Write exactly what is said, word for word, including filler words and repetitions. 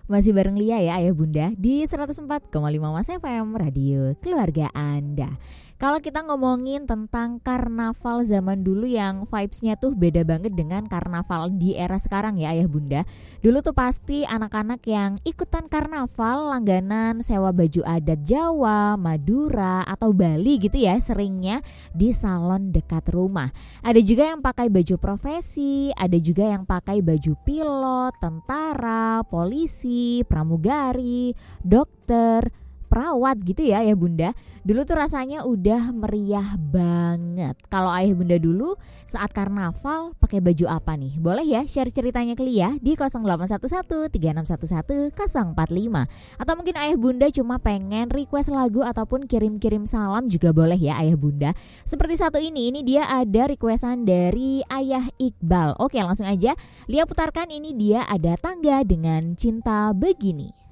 Masih bareng Lia ya Ayah Bunda di seratus empat koma lima Mas F M Radio Keluarga Anda. Kalau kita ngomongin tentang karnaval zaman dulu yang vibes-nya tuh beda banget dengan karnaval di era sekarang ya Ayah Bunda. Dulu tuh pasti anak-anak yang ikutan karnaval langganan sewa baju adat Jawa, Madura atau Bali gitu ya, seringnya di salon dekat rumah. Ada juga yang pakai baju profesi, ada juga yang pakai baju pilot, tentara, polisi, pramugari, dokter, perawat gitu ya Ayah Bunda. Dulu tuh rasanya udah meriah banget. Kalau Ayah Bunda dulu saat karnaval pakai baju apa nih? Boleh ya share ceritanya ke Lia di nol delapan satu satu tiga enam satu satu nol empat lima. Atau mungkin Ayah Bunda cuma pengen request lagu ataupun kirim-kirim salam juga boleh ya Ayah Bunda. Seperti satu ini, ini dia ada requestan dari Ayah Iqbal. Oke, langsung aja Lia putarkan, ini dia Ada Tangga dengan Cinta Begini.